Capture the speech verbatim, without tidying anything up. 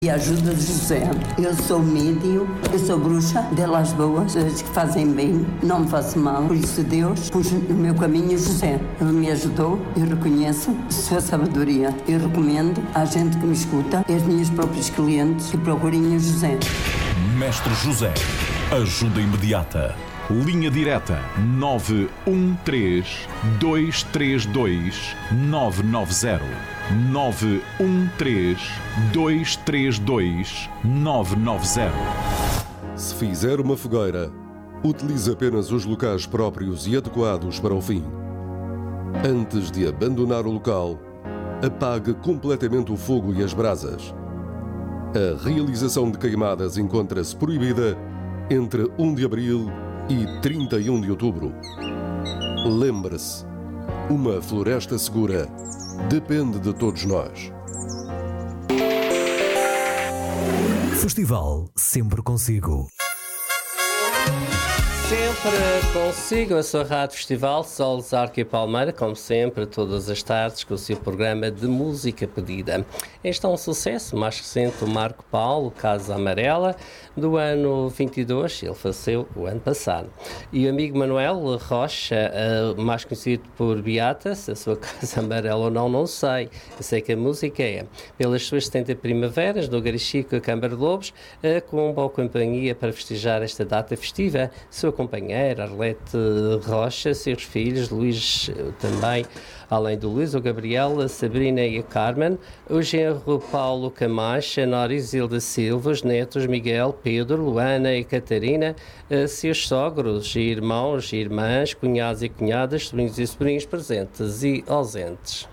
E ajuda de José. Eu sou médium, eu sou bruxa delas boas, as que fazem bem, não me faço mal. Por isso Deus pôs no meu caminho José. Ele me ajudou, eu reconheço sua sabedoria. Eu recomendo à gente que me escuta, aos meus próprios clientes, que procurem o José. Mestre José, ajuda imediata. Linha direta nove um três, dois três dois, nove nove zero. nove um três, dois três dois, nove nove zero. Se fizer uma fogueira, utilize apenas os locais próprios e adequados para o fim. Antes de abandonar o local, apague completamente o fogo e as brasas. A realização de queimadas encontra-se proibida entre primeiro de abril e trinta e um de outubro. Lembre-se, uma floresta segura depende de todos nós. Festival Sempre Consigo. Sempre consigo, a sua Rádio Festival Sol, Zarco e Palmeira, como sempre, todas as tardes, com o seu programa de música pedida. Este é um sucesso, mais recente, o Marco Paulo, Casa Amarela, do ano vinte e dois, ele faleceu o ano passado. E o amigo Manuel Rocha, uh, mais conhecido por Beata, se a sua Casa Amarela ou não, não sei. Eu sei que a música é pelas suas setenta primaveras, do Garichico a Câmara de Lobos, uh, com boa companhia para festejar esta data festiva. Sua companheira, Arlete Rocha, seus filhos, Luís também, além do Luís, o Gabriel, a Sabrina e a Carmen, o genro Paulo Camacho, a Nora Isilda Silva, os netos Miguel, Pedro, Luana e Catarina, seus sogros, irmãos e irmãs, cunhados e cunhadas, sobrinhos e sobrinhos presentes e ausentes.